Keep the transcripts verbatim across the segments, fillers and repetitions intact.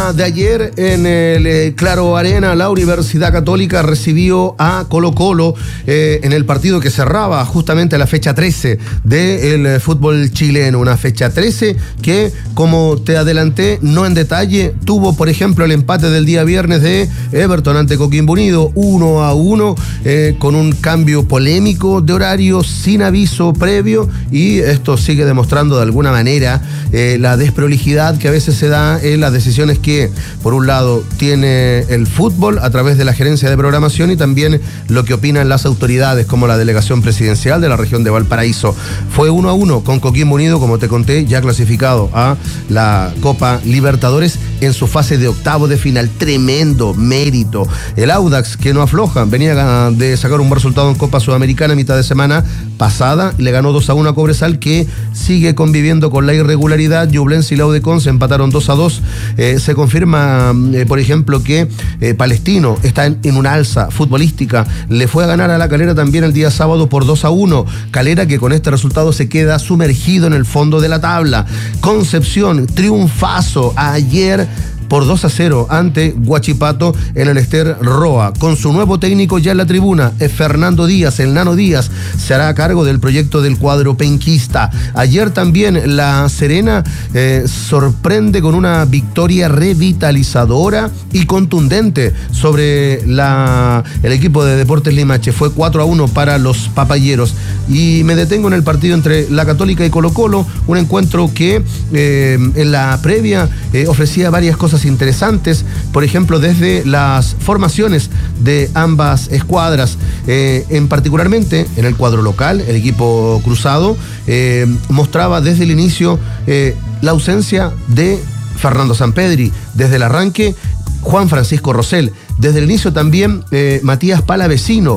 día de ayer en el eh, Claro Arena, la Universidad Católica recibió a Colo Colo eh, en el partido que cerraba justamente la fecha trece del eh, fútbol chileno. Una fecha trece que, como te adelanté, no en detalle, tuvo por ejemplo el empate del día viernes de Everton ante Coquimbo Unido, uno a uno, eh, con un cambio polémico de horario sin aviso previo, y esto sigue demostrando de alguna manera eh, la desprolijidad que a veces se da en las decisiones que, por un lado, tiene el fútbol a través de la gerencia de programación y también lo que opinan las autoridades, como la delegación presidencial de la región de Valparaíso. Fue uno a uno con Coquimbo Unido, como te conté, ya clasificado a la Copa Libertadores en su fase de octavo de final. Tremendo mérito. El Audax, que no afloja, venía de sacar un buen resultado en Copa Sudamericana a mitad de semana pasada, le ganó dos a uno a Cobresal, que sigue conviviendo con la irregularidad. Ñublense y la U de Conce empataron dos a dos. Eh, se confirma, eh, por ejemplo, que eh, Palestino está en, en una alza futbolística. Le fue a ganar a La Calera también el día sábado por dos a uno. Calera, que con este resultado se queda sumergido en el fondo de la tabla. Concepción, triunfazo ayer por dos a cero ante Huachipato en el Ester Roa. Con su nuevo técnico ya en la tribuna, es Fernando Díaz, el Nano Díaz, se hará cargo del proyecto del cuadro penquista. Ayer también La Serena eh, sorprende con una victoria revitalizadora y contundente sobre la, el equipo de Deportes Limache. Fue cuatro a uno para los papayeros. Y me detengo en el partido entre la Católica y Colo Colo, un encuentro que eh, en la previa eh, ofrecía varias cosas interesantes, por ejemplo, desde las formaciones de ambas escuadras, eh, en particularmente en el cuadro local, el equipo cruzado eh, mostraba desde el inicio eh, la ausencia de Fernando Sampedri. Desde el arranque, Juan Francisco Rosell. Desde el inicio también eh, Matías Palavecino,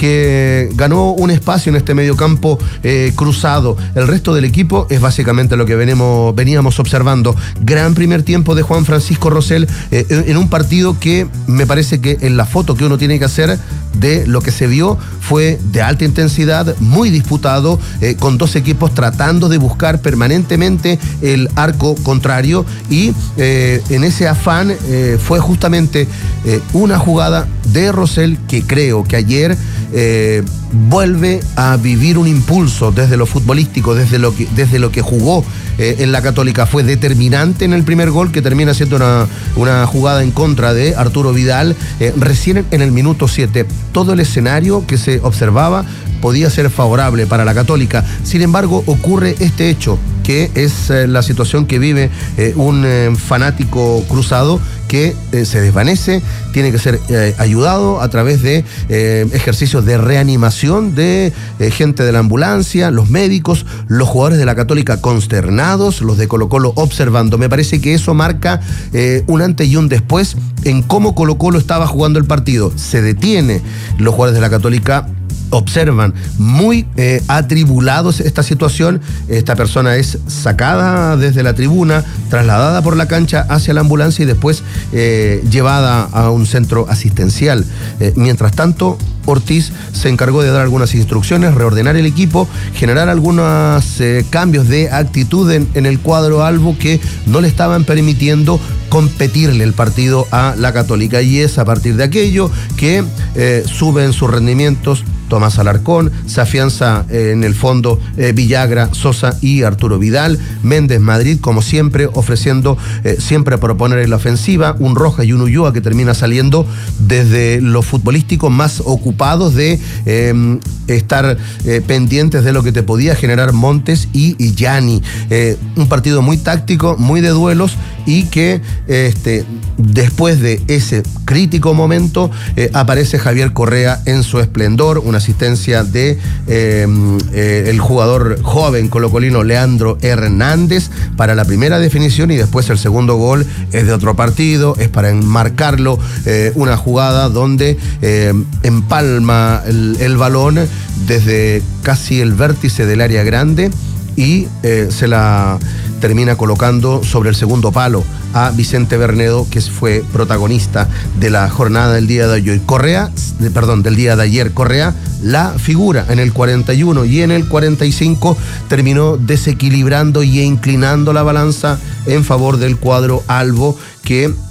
que ganó un espacio en este mediocampo eh, cruzado. El resto del equipo es básicamente lo que venimos, veníamos observando. Gran primer tiempo de Juan Francisco Rosell eh, en un partido que me parece que en la foto que uno tiene que hacer de lo que se vio fue de alta intensidad, muy disputado, eh, con dos equipos tratando de buscar permanentemente el arco contrario, y eh, en ese afán eh, fue justamente eh, una jugada de Rosell que creo que ayer eh, vuelve a vivir un impulso desde lo futbolístico, desde lo que, desde lo que jugó eh, en la Católica. Fue determinante en el primer gol, que termina siendo una, una jugada en contra de Arturo Vidal, eh, recién en el minuto siete. Todo el escenario que se observaba podía ser favorable para la Católica. Sin embargo, ocurre este hecho, que es eh, la situación que vive eh, un eh, fanático cruzado que eh, se desvanece, tiene que ser eh, ayudado a través de eh, ejercicios de reanimación de eh, gente de la ambulancia, los médicos, los jugadores de la Católica consternados, los de Colo Colo observando. Me parece que eso marca eh, un antes y un después en cómo Colo Colo estaba jugando el partido. Se detiene, los jugadores de la Católica observan muy eh, atribulados esta situación. Esta persona es sacada desde la tribuna, trasladada por la cancha hacia la ambulancia y después eh, llevada a un centro asistencial. Eh, mientras tanto, Ortiz se encargó de dar algunas instrucciones, reordenar el equipo, generar algunos eh, cambios de actitud en, en el cuadro albo que no le estaban permitiendo competirle el partido a la Católica, y es a partir de aquello que eh, suben sus rendimientos Tomás Alarcón, se afianza eh, en el fondo eh, Villagra, Sosa y Arturo Vidal. Méndez Madrid, como siempre, ofreciendo eh, siempre a proponer en la ofensiva, un Rojas y un Ulloa que termina saliendo desde los futbolísticos más ocupados de eh, estar eh, pendientes de lo que te podía generar Montes y, y Gianni. Eh, un partido muy táctico, muy de duelos, y que este, después de ese crítico momento eh, aparece Javier Correa en su esplendor, una asistencia de eh, eh, el jugador joven colocolino Leandro Hernández para la primera definición, y después el segundo gol es de otro partido, es para enmarcarlo, eh, una jugada donde eh, empalma el, el balón desde casi el vértice del área grande y eh, se la termina colocando sobre el segundo palo a Vicente Bernedo, que fue protagonista de la jornada del día de hoy. Correa, de, perdón, del día de ayer. Correa, la figura en el cuarenta y uno, y en el cuarenta y cinco terminó desequilibrando y inclinando la balanza en favor del cuadro albo, que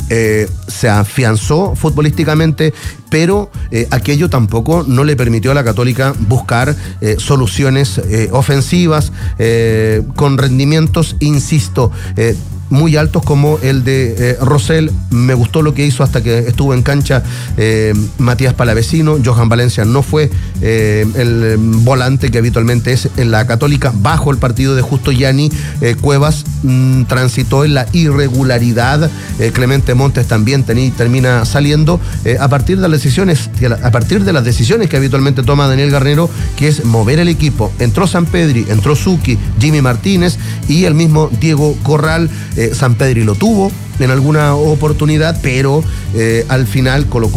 Eh, se afianzó futbolísticamente, pero eh, aquello tampoco no le permitió a la Católica buscar eh, soluciones eh, ofensivas eh, con rendimientos, insisto, eh, muy altos como el de eh, Rosell. Me gustó lo que hizo hasta que estuvo en cancha eh, Matías Palavecino. Johan Valencia no fue eh, el volante que habitualmente es en la Católica. Bajo el partido de Justo Yanni, eh, Cuevas mmm, transitó en la irregularidad. Eh, Clemente Montes también tení, termina saliendo eh, a partir de las decisiones, a partir de las decisiones que habitualmente toma Daniel Garnero, que es mover el equipo. Entró Sampedri, entró Zucchi, Jimmy Martínez y el mismo Diego Corral. Eh, Sampedri lo tuvo en alguna oportunidad, pero eh, al final colocó